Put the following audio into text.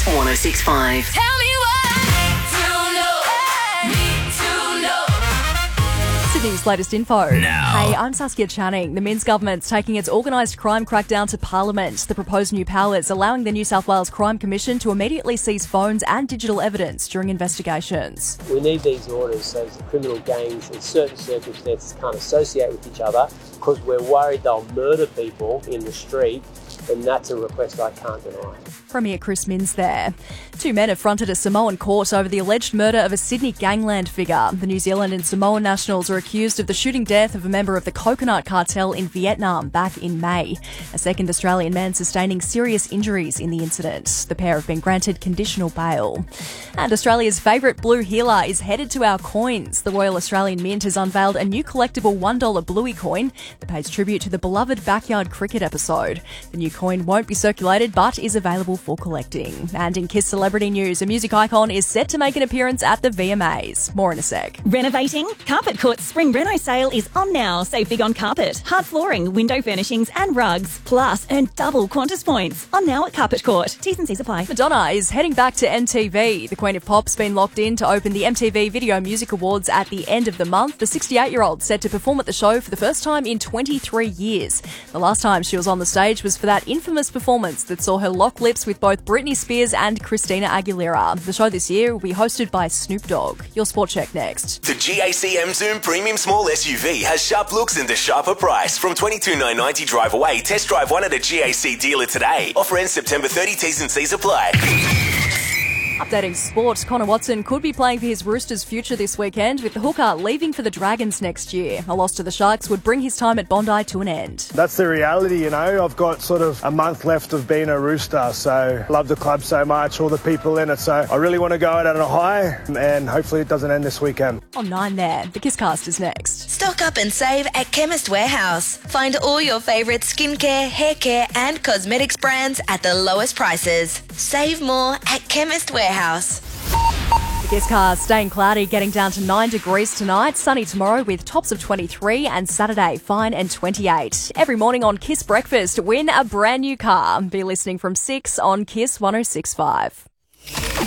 1065. Tell me what I need to know. Sydney's latest info. Now. Hey, I'm Saskia Channing. The Minns government's taking its organised crime crackdown to Parliament. The proposed new powers allowing the New South Wales Crime Commission to immediately seize phones and digital evidence during investigations. We need these orders so that the criminal gangs in certain circumstances can't associate with each other because we're worried they'll murder people in the street, and that's a request I can't deny. Premier Chris Minns there. Two men have fronted a Samoan court over the alleged murder of a Sydney gangland figure. The New Zealand and Samoan nationals are accused of the shooting death of a member of the Coconut Cartel in Vietnam back in May. A second Australian man sustaining serious injuries in the incident. The pair have been granted conditional bail. And Australia's favourite blue healer is headed to our coins. The Royal Australian Mint has unveiled a new collectible $1 Bluey coin that pays tribute to the beloved backyard cricket episode. The new coin won't be circulated but is available for collecting. And in KISS celebrity news, a music icon is set to make an appearance at the VMAs. More in a sec. Renovating? Carpet Court's spring reno sale is on now. Save big on carpet, hard flooring, window furnishings and rugs. Plus, earn double Qantas points. On now at Carpet Court. T's and C's apply. Madonna is heading back to MTV. The Queen of Pop's been locked in to open the MTV Video Music Awards at the end of the month. The 68-year-old set to perform at the show for the first time in 23 years. The last time she was on the stage was for that infamous performance that saw her lock lips with both Britney Spears and Christina Aguilera. The show this year will be hosted by Snoop Dogg. Your Sport Check next. The GAC M Zoom Premium Small SUV has sharp looks and a sharper price. From $22,990 drive away, test drive one at a GAC dealer today. Offer ends September 30, T's and C's apply. Updating sport, Connor Watson could be playing for his Roosters' future this weekend, with the hooker leaving for the Dragons next year. A loss to the Sharks would bring his time at Bondi to an end. That's the reality, you know. I've got sort of a month left of being a Rooster, so I love the club so much, all the people in it, so I really want to go out on a high, and hopefully it doesn't end this weekend. On 9 there, the KISScast is next. Stock up and save at Chemist Warehouse. Find all your favourite skincare, hair care and cosmetics brands at the lowest prices. Save more at Chemist Warehouse. The KISScast staying cloudy, getting down to 9 degrees tonight. Sunny tomorrow with tops of 23, and Saturday fine and 28. Every morning on KISS Breakfast, win a brand new car. Be listening from 6 on KISS 106.5.